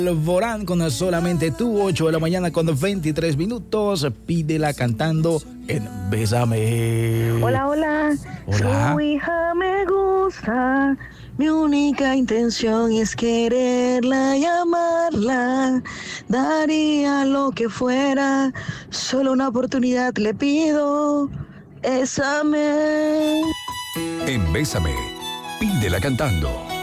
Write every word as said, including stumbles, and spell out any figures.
Alborán con Solamente Tú, ocho de la mañana con veintitrés minutos. Pídela cantando en Bésame. Hola, hola. Hola. Su hija me gusta. Mi única intención es quererla y amarla. Daría lo que fuera. Solo una oportunidad le pido. Bésame. En Bésame, pídela cantando.